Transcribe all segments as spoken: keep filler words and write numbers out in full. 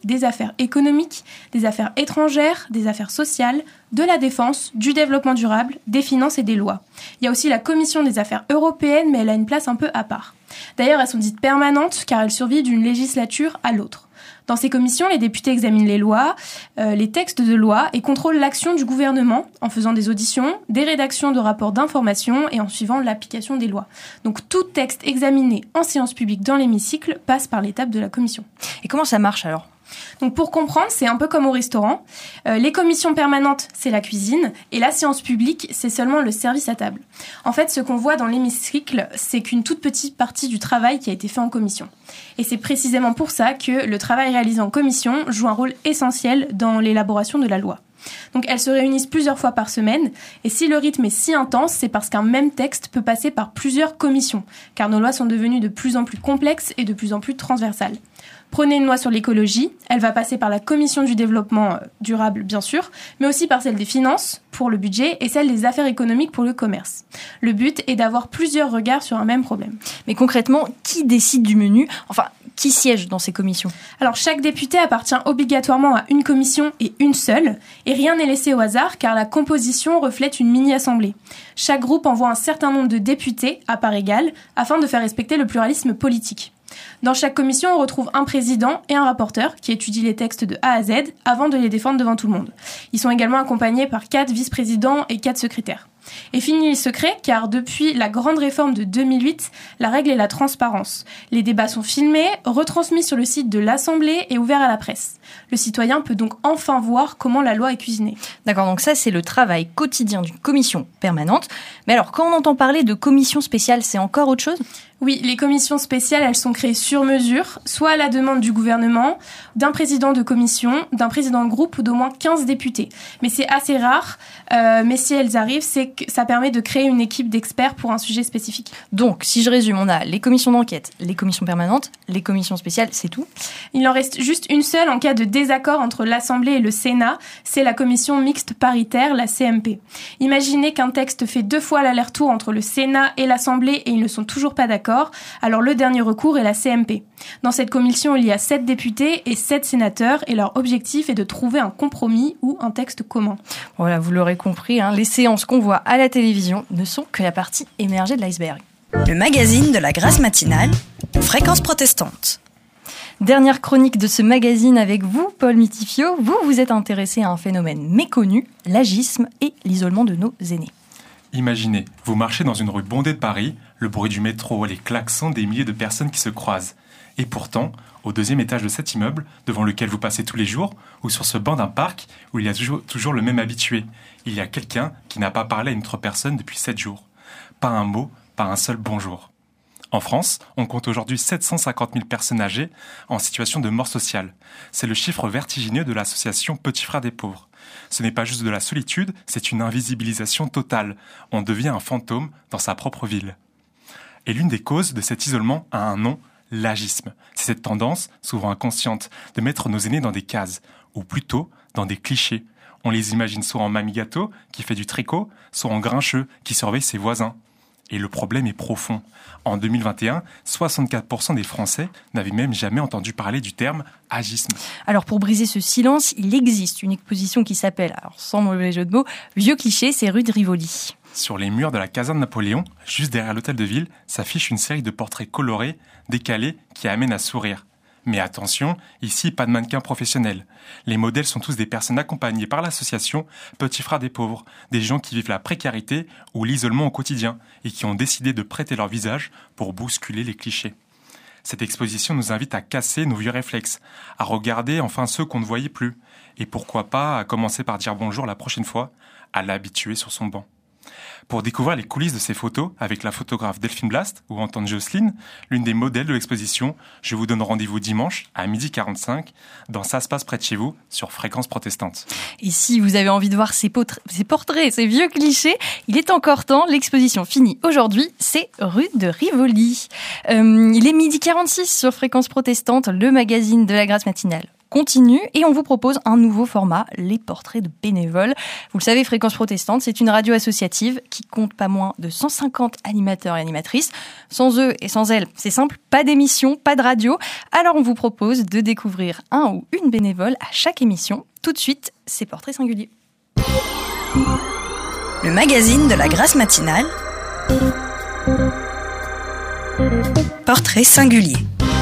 des affaires économiques, des affaires étrangères, des affaires sociales, de la défense, du développement durable, des finances et des lois. Il y a aussi la commission des affaires européennes, mais elle a une place un peu à part. D'ailleurs, elles sont dites permanentes car elles survivent d'une législature à l'autre. Dans ces commissions, les députés examinent les lois, euh, les textes de loi et contrôlent l'action du gouvernement en faisant des auditions, des rédactions de rapports d'information et en suivant l'application des lois. Donc tout texte examiné en séance publique dans l'hémicycle passe par l'étape de la commission. Et comment ça marche alors ? Donc pour comprendre, c'est un peu comme au restaurant. Euh, les commissions permanentes, c'est la cuisine, et la séance publique, c'est seulement le service à table. En fait, ce qu'on voit dans l'hémicycle, c'est qu'une toute petite partie du travail qui a été fait en commission. Et c'est précisément pour ça que le travail réalisé en commission joue un rôle essentiel dans l'élaboration de la loi. Donc elles se réunissent plusieurs fois par semaine, et si le rythme est si intense, c'est parce qu'un même texte peut passer par plusieurs commissions, car nos lois sont devenues de plus en plus complexes et de plus en plus transversales. Prenez une loi sur l'écologie, elle va passer par la commission du développement durable, bien sûr, mais aussi par celle des finances, pour le budget, et celle des affaires économiques pour le commerce. Le but est d'avoir plusieurs regards sur un même problème. Mais concrètement, qui décide du menu ? Enfin, qui siège dans ces commissions ? Alors, chaque député appartient obligatoirement à une commission et une seule, et rien n'est laissé au hasard car la composition reflète une mini-assemblée. Chaque groupe envoie un certain nombre de députés, à part égale, afin de faire respecter le pluralisme politique. Dans chaque commission, on retrouve un président et un rapporteur qui étudient les textes de A à Z avant de les défendre devant tout le monde. Ils sont également accompagnés par quatre vice-présidents et quatre secrétaires. Et fini les secrets, car depuis la grande réforme de deux mille huit, la règle est la transparence. Les débats sont filmés, retransmis sur le site de l'Assemblée et ouverts à la presse. Le citoyen peut donc enfin voir comment la loi est cuisinée. D'accord, donc ça c'est le travail quotidien d'une commission permanente. Mais alors, quand on entend parler de commission spéciale, c'est encore autre chose ? Oui, les commissions spéciales, elles sont créées sur mesure, soit à la demande du gouvernement, d'un président de commission, d'un président de groupe ou d'au moins quinze députés. Mais c'est assez rare, euh, mais si elles arrivent, c'est que ça permet de créer une équipe d'experts pour un sujet spécifique. Donc, si je résume, on a les commissions d'enquête, les commissions permanentes, les commissions spéciales, c'est tout ? Il en reste juste une seule en cas de désaccord entre l'Assemblée et le Sénat, c'est la commission mixte paritaire, la C M P. Imaginez qu'un texte fait deux fois l'aller-retour entre le Sénat et l'Assemblée et ils ne sont toujours pas d'accord. Alors le dernier recours est la C M P. Dans cette commission, il y a sept députés et sept sénateurs et leur objectif est de trouver un compromis ou un texte commun. Voilà, vous l'aurez compris, hein, les séances qu'on voit à la télévision ne sont que la partie émergée de l'iceberg. Le magazine de la Grâce matinale, Fréquence protestante. Dernière chronique de ce magazine avec vous, Paul Mitifio. Vous, vous êtes intéressé à un phénomène méconnu, l'agisme et l'isolement de nos aînés. Imaginez, vous marchez dans une rue bondée de Paris, le bruit du métro, les klaxons des milliers de personnes qui se croisent. Et pourtant, au deuxième étage de cet immeuble, devant lequel vous passez tous les jours, ou sur ce banc d'un parc où il y a toujours, toujours le même habitué, il y a quelqu'un qui n'a pas parlé à une autre personne depuis sept jours. Pas un mot, pas un seul bonjour. En France, on compte aujourd'hui sept cent cinquante mille personnes âgées en situation de mort sociale. C'est le chiffre vertigineux de l'association Petits Frères des Pauvres. Ce n'est pas juste de la solitude, c'est une invisibilisation totale. On devient un fantôme dans sa propre ville. Et l'une des causes de cet isolement a un nom, l'agisme. C'est cette tendance, souvent inconsciente, de mettre nos aînés dans des cases, ou plutôt dans des clichés. On les imagine soit en mamie gâteau, qui fait du tricot, soit en grincheux, qui surveille ses voisins. Et le problème est profond. En deux mille vingt et un, soixante-quatre pour cent des Français n'avaient même jamais entendu parler du terme agisme. Alors pour briser ce silence, il existe une exposition qui s'appelle, alors sans mauvais jeu de mots, Vieux clichés, c'est rue de Rivoli. Sur les murs de la caserne Napoléon, juste derrière l'hôtel de ville, s'affiche une série de portraits colorés, décalés, qui amènent à sourire. Mais attention, ici, pas de mannequins professionnels. Les modèles sont tous des personnes accompagnées par l'association Petits Frères des Pauvres, des gens qui vivent la précarité ou l'isolement au quotidien et qui ont décidé de prêter leur visage pour bousculer les clichés. Cette exposition nous invite à casser nos vieux réflexes, à regarder enfin ceux qu'on ne voyait plus, et pourquoi pas à commencer par dire bonjour la prochaine fois à l'habitué sur son banc. Pour découvrir les coulisses de ces photos avec la photographe Delphine Blast ou Antoine Jocelyne, l'une des modèles de l'exposition, je vous donne rendez-vous dimanche à midi quarante-cinq dans Ça se passe près de chez vous sur Fréquence protestante. Et si vous avez envie de voir ces, potre- ces portraits, ces vieux clichés, il est encore temps, l'exposition finit aujourd'hui, c'est rue de Rivoli. Euh, il est midi quarante-six sur Fréquence protestante, le magazine de la Grâce matinale. continue et on vous propose un nouveau format, les portraits de bénévoles. Vous le savez, Fréquence Protestante, c'est une radio associative qui compte pas moins de cent cinquante animateurs et animatrices. Sans eux et sans elles, c'est simple, pas d'émission, pas de radio. Alors on vous propose de découvrir un ou une bénévole à chaque émission. Tout de suite, c'est Portraits singuliers. Le magazine de la Grâce matinale. Portrait singulier.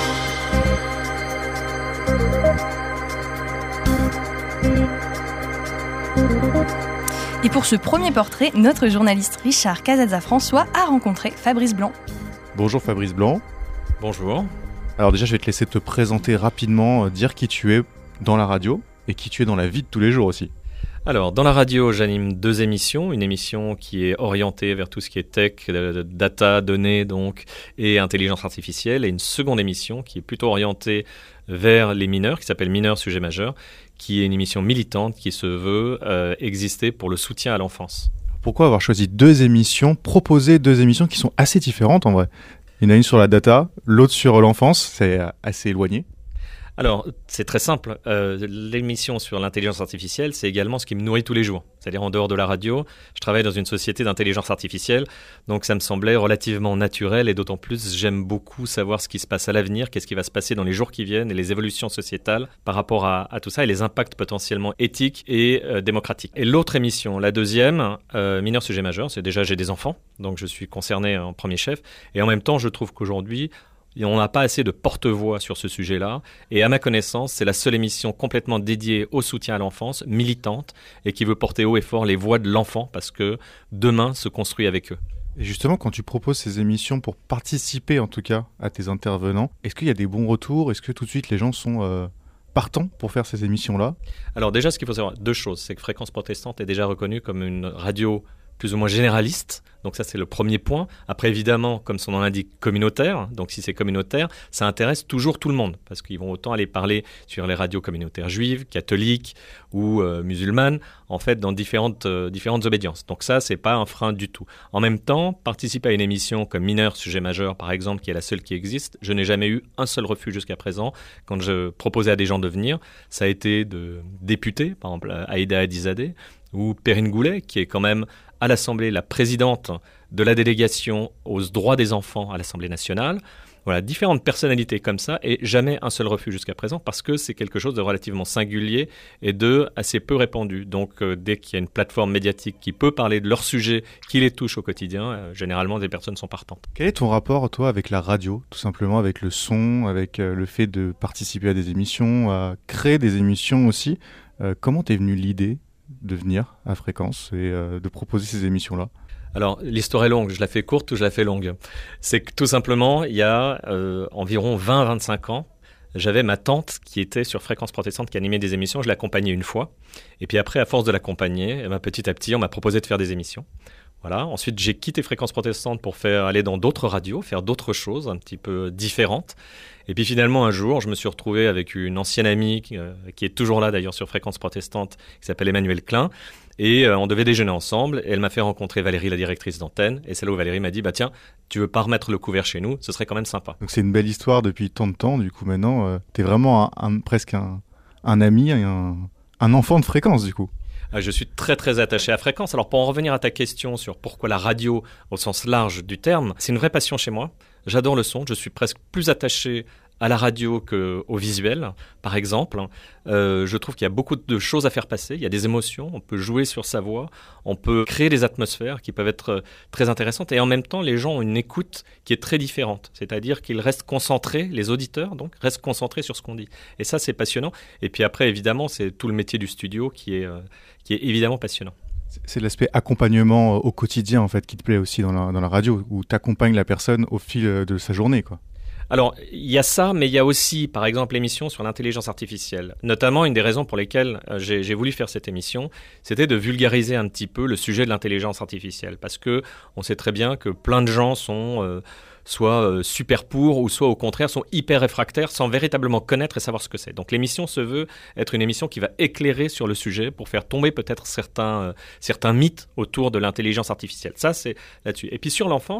Et pour ce premier portrait, notre journaliste Richard Casazza-François a rencontré Fabrice Blanc. Bonjour Fabrice Blanc. Bonjour. Alors déjà, je vais te laisser te présenter rapidement, euh, dire qui tu es dans la radio et qui tu es dans la vie de tous les jours aussi. Alors, dans la radio, j'anime deux émissions. Une émission qui est orientée vers tout ce qui est tech, data, données donc, et intelligence artificielle. Et une seconde émission qui est plutôt orientée vers les mineurs, qui s'appelle Mineurs, sujet majeur, qui est une émission militante qui se veut euh, exister pour le soutien à l'enfance. Pourquoi avoir choisi deux émissions, proposer deux émissions qui sont assez différentes en vrai ? Il y en a une sur la data, l'autre sur l'enfance, c'est assez éloigné. Alors, c'est très simple. Euh, l'émission sur l'intelligence artificielle, c'est également ce qui me nourrit tous les jours. C'est-à-dire, en dehors de la radio, je travaille dans une société d'intelligence artificielle. Donc, ça me semblait relativement naturel et d'autant plus, j'aime beaucoup savoir ce qui se passe à l'avenir, qu'est-ce qui va se passer dans les jours qui viennent et les évolutions sociétales par rapport à, à tout ça et les impacts potentiellement éthiques et euh, démocratiques. Et l'autre émission, la deuxième, euh, Mineurs, sujet majeur, c'est déjà, j'ai des enfants, donc je suis concerné en premier chef. Et en même temps, je trouve qu'aujourd'hui, et on n'a pas assez de porte-voix sur ce sujet-là. Et à ma connaissance, c'est la seule émission complètement dédiée au soutien à l'enfance, militante, et qui veut porter haut et fort les voix de l'enfant, parce que demain se construit avec eux. Et justement, quand tu proposes ces émissions pour participer, en tout cas, à tes intervenants, est-ce qu'il y a des bons retours ? Est-ce que tout de suite, les gens sont euh, partants pour faire ces émissions-là ? Alors déjà, ce qu'il faut savoir, deux choses. C'est que Fréquence Protestante est déjà reconnue comme une radio plus ou moins généraliste, donc ça c'est le premier point. Après évidemment, comme son nom l'indique, communautaire, donc si c'est communautaire, ça intéresse toujours tout le monde, parce qu'ils vont autant aller parler sur les radios communautaires juives, catholiques ou euh, musulmanes, en fait dans différentes, euh, différentes obédiences. Donc ça, c'est pas un frein du tout. En même temps, participer à une émission comme Mineurs, sujet majeur par exemple, qui est la seule qui existe, je n'ai jamais eu un seul refus jusqu'à présent. Quand je proposais à des gens de venir, ça a été de députés, par exemple Aïda Hadizadeh, ou Perrine Goulet, qui est quand même à l'Assemblée la présidente de la délégation aux droits des enfants à l'Assemblée nationale. Voilà, différentes personnalités comme ça, et jamais un seul refus jusqu'à présent, parce que c'est quelque chose de relativement singulier et de assez peu répandu. Donc euh, dès qu'il y a une plateforme médiatique qui peut parler de leur sujet, qui les touche au quotidien, euh, généralement des personnes sont partantes. Quel est ton rapport, toi, avec la radio, tout simplement, avec le son, avec euh, le fait de participer à des émissions, à créer des émissions aussi ? euh, Comment t'es venue l'idée de venir à Fréquence et euh, de proposer ces émissions-là ? Alors, l'histoire est longue, je la fais courte ou je la fais longue. C'est que tout simplement, il y a euh, environ vingt à vingt-cinq ans, j'avais ma tante qui était sur Fréquence Protestante, qui animait des émissions, je l'accompagnais une fois. Et puis après, à force de l'accompagner, eh ben, petit à petit, on m'a proposé de faire des émissions. Voilà. Ensuite, j'ai quitté Fréquence Protestante pour faire aller dans d'autres radios, faire d'autres choses un petit peu différentes. Et puis finalement, un jour, je me suis retrouvé avec une ancienne amie qui, euh, qui est toujours là d'ailleurs sur Fréquence Protestante, qui s'appelle Emmanuel Klein. Et euh, on devait déjeuner ensemble. Et elle m'a fait rencontrer Valérie, la directrice d'antenne. Et c'est là où Valérie m'a dit, bah tiens, tu veux pas remettre le couvert chez nous ? Ce serait quand même sympa. Donc c'est une belle histoire depuis tant de temps. Du coup, maintenant, euh, t'es vraiment un, un, presque un, un ami, un, un enfant de Fréquence, du coup. Je suis très très attaché à Fréquence. Alors pour en revenir à ta question sur pourquoi la radio au sens large du terme, c'est une vraie passion chez moi. J'adore le son, je suis presque plus attaché à la radio qu'au visuel, par exemple. Euh, je trouve qu'il y a beaucoup de choses à faire passer, il y a des émotions, on peut jouer sur sa voix, on peut créer des atmosphères qui peuvent être très intéressantes et en même temps les gens ont une écoute qui est très différente, c'est-à-dire qu'ils restent concentrés, les auditeurs donc, restent concentrés sur ce qu'on dit. Et ça c'est passionnant. Et puis après évidemment c'est tout le métier du studio qui est, euh, qui est évidemment passionnant. C'est l'aspect accompagnement au quotidien en fait qui te plaît aussi dans la, dans la radio, où tu accompagnes la personne au fil de sa journée, quoi. Alors, il y a ça, mais il y a aussi, par exemple, l'émission sur l'intelligence artificielle. Notamment, une des raisons pour lesquelles euh, j'ai, j'ai voulu faire cette émission, c'était de vulgariser un petit peu le sujet de l'intelligence artificielle. Parce que on sait très bien que plein de gens sont euh, soit euh, super pour, ou soit au contraire sont hyper réfractaires sans véritablement connaître et savoir ce que c'est. Donc l'émission se veut être une émission qui va éclairer sur le sujet pour faire tomber peut-être certains, euh, certains mythes autour de l'intelligence artificielle. Ça, c'est là-dessus. Et puis sur l'enfance,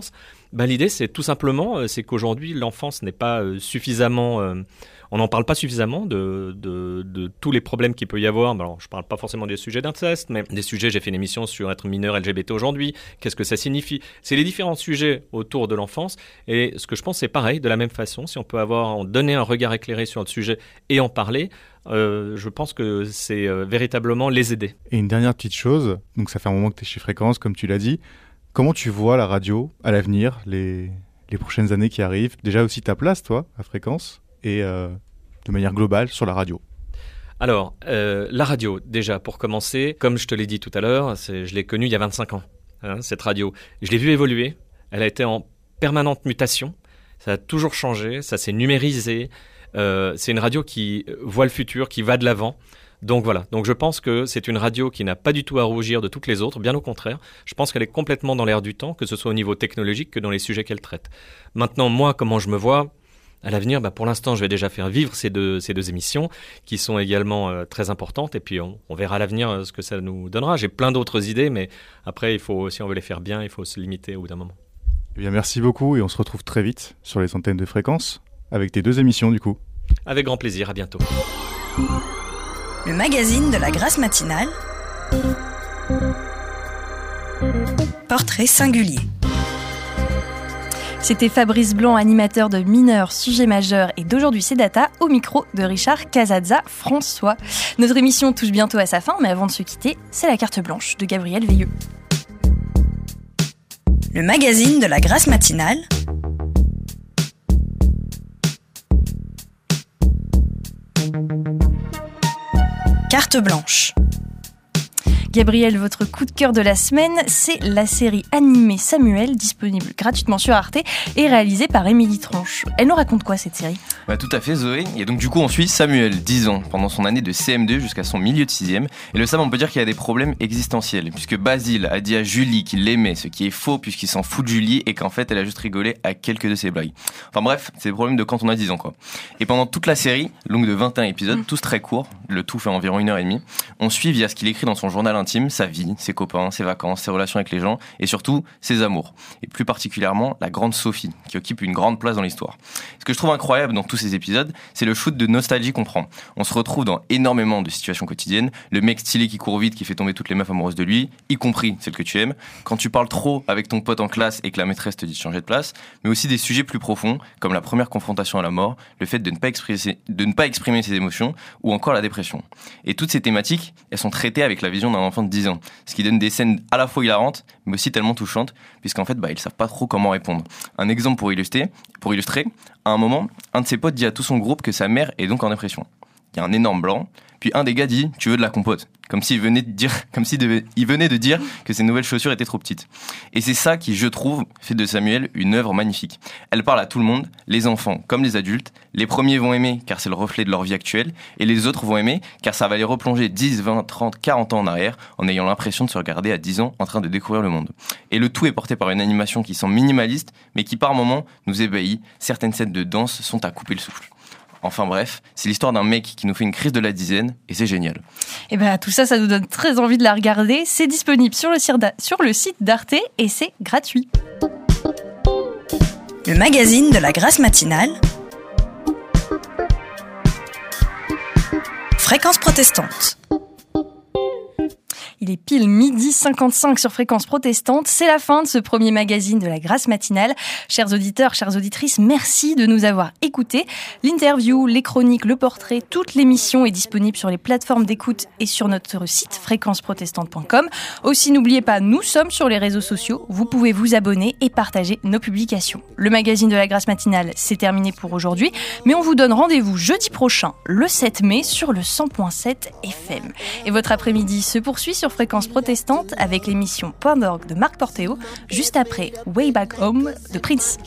Ben, l'idée, c'est tout simplement, euh, c'est qu'aujourd'hui, l'enfance n'est pas euh, suffisamment... Euh, on n'en parle pas suffisamment de, de, de tous les problèmes qu'il peut y avoir. Alors, je ne parle pas forcément des sujets d'inceste, mais des sujets, j'ai fait une émission sur être mineur L G B T aujourd'hui, qu'est-ce que ça signifie. C'est les différents sujets autour de l'enfance. Et ce que je pense, c'est pareil, de la même façon, si on peut avoir, donner un regard éclairé sur le sujet et en parler, euh, je pense que c'est euh, véritablement les aider. Et une dernière petite chose, donc ça fait un moment que tu es chez Fréquence, comme tu l'as dit. Comment tu vois la radio à l'avenir, les, les prochaines années qui arrivent? Déjà aussi ta place, toi, à Fréquence, et euh, de manière globale sur la radio. Alors, euh, la radio, déjà, pour commencer, comme je te l'ai dit tout à l'heure, c'est, je l'ai connue il y a vingt-cinq ans, hein, cette radio. Je l'ai vue évoluer, elle a été en permanente mutation, ça a toujours changé, ça s'est numérisé, euh, c'est une radio qui voit le futur, qui va de l'avant. Donc voilà, donc je pense que c'est une radio qui n'a pas du tout à rougir de toutes les autres, bien au contraire. Je pense qu'elle est complètement dans l'air du temps, que ce soit au niveau technologique que dans les sujets qu'elle traite. Maintenant, moi, comment je me vois ? À l'avenir, bah pour l'instant, je vais déjà faire vivre ces deux, ces deux émissions qui sont également euh, très importantes. Et puis, on, on verra à l'avenir euh, ce que ça nous donnera. J'ai plein d'autres idées, mais après, il faut, si on veut les faire bien, il faut se limiter au bout d'un moment. Eh bien, merci beaucoup et on se retrouve très vite sur les antennes de Fréquence avec tes deux émissions du coup. Avec grand plaisir, à bientôt. Le magazine de la Grasse matinale. Portrait singulier. C'était Fabrice Blanc, animateur de Mineurs, Sujets majeurs et d'Aujourd'hui c'est Data, au micro de Richard Casazza François. Notre émission touche bientôt à sa fin, mais avant de se quitter, c'est la carte blanche de Gabriel Veilleux. Le magazine de la Grasse matinale. Carte blanche. Gabriel, votre coup de cœur de la semaine, c'est la série animée Samuel, disponible gratuitement sur Arte et réalisée par Émilie Tronche. Elle nous raconte quoi cette série ? Bah, tout à fait Zoé, et donc du coup on suit Samuel, dix ans, pendant son année de C M deux jusqu'à son milieu de sixième, et le Sam on peut dire qu'il y a des problèmes existentiels, puisque Basile a dit à Julie qu'il l'aimait, ce qui est faux puisqu'il s'en fout de Julie et qu'en fait elle a juste rigolé à quelques de ses blagues. Enfin bref, c'est des problèmes de quand on a dix ans quoi. Et pendant toute la série, longue de vingt et un épisodes, tous très courts, le tout fait environ une heure et demie, on suit via ce qu'il écrit dans son journal intime, sa vie, ses copains, ses vacances, ses relations avec les gens et surtout ses amours. Et plus particulièrement la grande Sophie, qui occupe une grande place dans l'histoire. Ce que je trouve incroyable dans tous ces épisodes, c'est le shoot de nostalgie qu'on prend. On se retrouve dans énormément de situations quotidiennes, le mec stylé qui court vite, qui fait tomber toutes les meufs amoureuses de lui, y compris celles que tu aimes, quand tu parles trop avec ton pote en classe et que la maîtresse te dit de changer de place, mais aussi des sujets plus profonds, comme la première confrontation à la mort, le fait de ne pas exprimer, de ne pas exprimer ses émotions, ou encore la dépression. Et toutes ces thématiques, elles sont traitées avec la vision d'un enfant de dix ans, ce qui donne des scènes à la fois hilarantes, mais aussi tellement touchantes, puisqu'en fait, bah, ils savent pas trop comment répondre. Un exemple pour illustrer, pour illustrer, à un moment, un de ses potes dit à tout son groupe que sa mère est donc en dépression. Il y a un énorme blanc, puis un des gars dit « tu veux de la compote ?» comme s'il venait de dire, comme s'il devait, il venait de dire que ses nouvelles chaussures étaient trop petites. Et c'est ça qui, je trouve, fait de Samuel une œuvre magnifique. Elle parle à tout le monde, les enfants comme les adultes. Les premiers vont aimer car c'est le reflet de leur vie actuelle, et les autres vont aimer car ça va les replonger dix, vingt, trente, quarante ans en arrière, en ayant l'impression de se regarder à dix ans en train de découvrir le monde. Et le tout est porté par une animation qui semble minimaliste, mais qui par moments nous ébahit. Certaines scènes de danse sont à couper le souffle. Enfin bref, c'est l'histoire d'un mec qui nous fait une crise de la dizaine et c'est génial. Et ben tout ça, ça nous donne très envie de la regarder. C'est disponible sur le, sur le site d'Arte et c'est gratuit. Le magazine de la Grasse matinale. Fréquence protestante. Il est pile midi cinquante-cinq sur Fréquence Protestante. C'est la fin de ce premier magazine de la Grasse matinale. Chers auditeurs, chères auditrices, merci de nous avoir écoutés. L'interview, les chroniques, le portrait, toute l'émission est disponible sur les plateformes d'écoute et sur notre site fréquence protestante point com. Aussi, n'oubliez pas, nous sommes sur les réseaux sociaux. Vous pouvez vous abonner et partager nos publications. Le magazine de la Grasse matinale, c'est terminé pour aujourd'hui. Mais on vous donne rendez-vous jeudi prochain, le sept mai, sur le cent point sept F M. Et votre après-midi se poursuit sur Fréquence Protestante avec l'émission Point d'orgue de Marc Portéo, juste après Way Back Home de Prince.